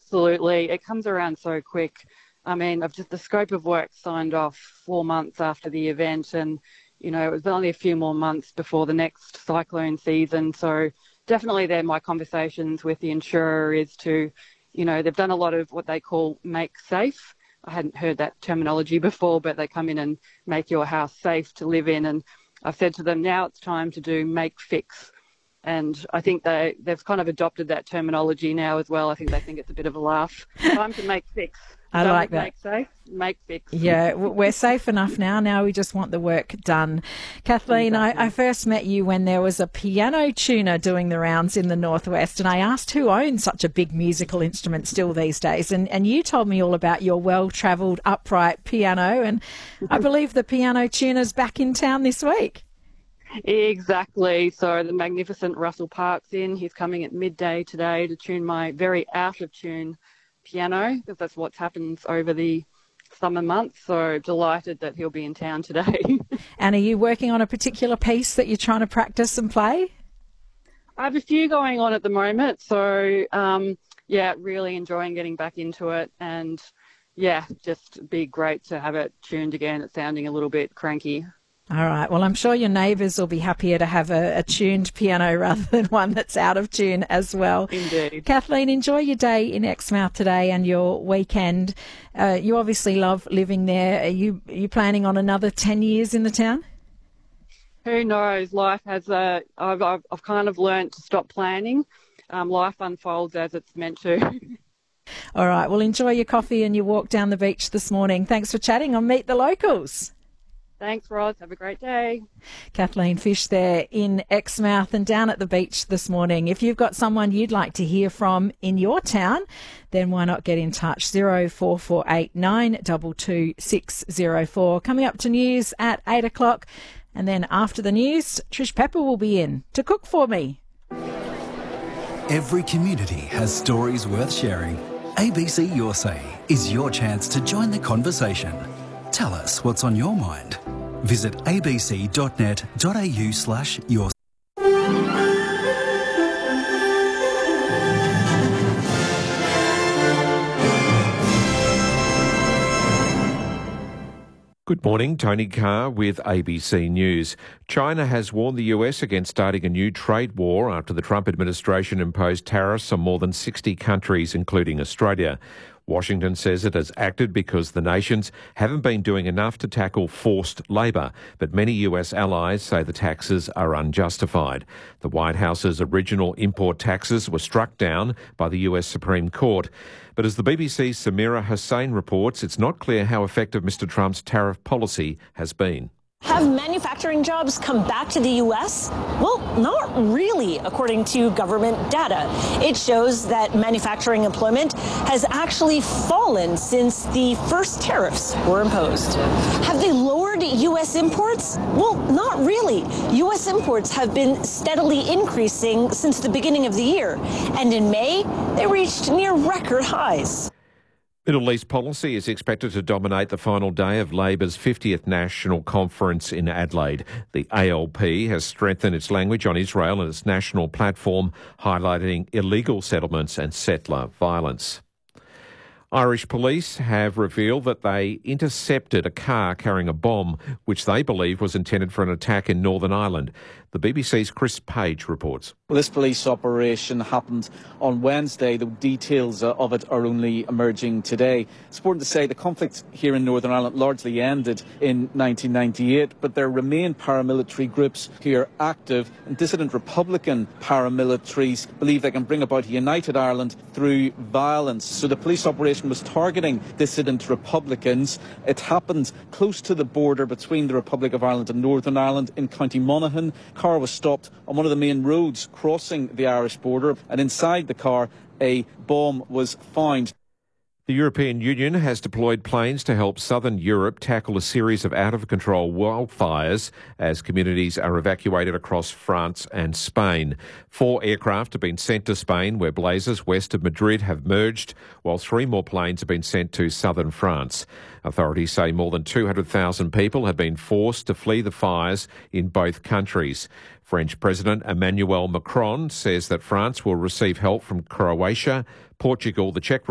Absolutely. It comes around so quick. I mean, the scope of work signed off 4 months after the event, and, it was only a few more months before the next cyclone season. So definitely there, my conversations with the insurer is to, they've done a lot of what they call make safe. I hadn't heard that terminology before, but they come in and make your house safe to live in. And I've said to them, now it's time to do make fix. And I think they've kind of adopted that terminology now as well. I think they think it's a bit of a laugh. Time to make fix. I like that. Make safe, make fix. Yeah, we're safe enough now. Now we just want the work done. Kathleen, exactly. I first met you when there was a piano tuner doing the rounds in the Northwest, and I asked who owns such a big musical instrument still these days. And you told me all about your well-travelled upright piano, and I believe the piano tuner's back in town this week. Exactly. So the magnificent Russell Park's in. He's coming at midday today to tune my very out-of-tune piano, because that's what happens over the summer months. So delighted that he'll be in town today. And are you working on a particular piece that you're trying to practice and play? I have a few going on at the moment. So, really enjoying getting back into it. And, just be great to have it tuned again. It's sounding a little bit cranky. All right. Well, I'm sure your neighbours will be happier to have a tuned piano rather than one that's out of tune as well. Indeed. Kathleen, enjoy your day in Exmouth today and your weekend. You obviously love living there. Are you planning on another 10 years in the town? Who knows? Life has I've kind of learnt to stop planning. Life unfolds as it's meant to. All right. Well, enjoy your coffee and your walk down the beach this morning. Thanks for chatting on Meet the Locals. Thanks, Roz. Have a great day. Kathleen Fish there in Exmouth and down at the beach this morning. If you've got someone you'd like to hear from in your town, then why not get in touch? 0448 922 604. Coming up to news at 8 o'clock. And then after the news, Trish Pepper will be in to cook for me. Every community has stories worth sharing. ABC Your Say is your chance to join the conversation. Tell us what's on your mind. Visit abc.net.au/your. Good morning, Tony Carr with ABC News. China has warned the US against starting a new trade war after the Trump administration imposed tariffs on more than 60 countries, including Australia. Washington says it has acted because the nations haven't been doing enough to tackle forced labour, but many US allies say the taxes are unjustified. The White House's original import taxes were struck down by the US Supreme Court. But as the BBC's Samira Hussain reports, it's not clear how effective Mr Trump's tariff policy has been. Have manufacturing jobs come back to the U.S.? Well, not really, according to government data. It shows that manufacturing employment has actually fallen since the first tariffs were imposed. Have they lowered U.S. imports? Well, not really. U.S. imports have been steadily increasing since the beginning of the year, and in May, they reached near record highs. Middle East policy is expected to dominate the final day of Labor's 50th National Conference in Adelaide. The ALP has strengthened its language on Israel and its national platform, highlighting illegal settlements and settler violence. Irish police have revealed that they intercepted a car carrying a bomb, which they believe was intended for an attack in Northern Ireland. The BBC's Chris Page reports. Well, this police operation happened on Wednesday. The details of it are only emerging today. It's important to say the conflict here in Northern Ireland largely ended in 1998, but there remain paramilitary groups here active, and dissident Republican paramilitaries believe they can bring about a united Ireland through violence. So the police operation was targeting dissident Republicans. It happened close to the border between the Republic of Ireland and Northern Ireland in County Monaghan. The car was stopped on one of the main roads crossing the Irish border, and inside the car a bomb was found. The European Union has deployed planes to help southern Europe tackle a series of out-of-control wildfires as communities are evacuated across France and Spain. 4 aircraft have been sent to Spain, where blazes west of Madrid have merged, while 3 more planes have been sent to southern France. Authorities say more than 200,000 people have been forced to flee the fires in both countries. French President Emmanuel Macron says that France will receive help from Croatia, Portugal, the Czech